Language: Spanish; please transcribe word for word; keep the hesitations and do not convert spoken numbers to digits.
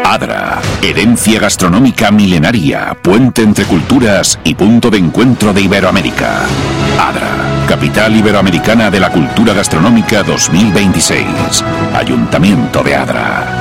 Adra, herencia gastronómica milenaria, puente entre culturas y punto de encuentro de Iberoamérica. Adra, capital iberoamericana de la cultura gastronómica dos mil veintiséis. Ayuntamiento de Adra.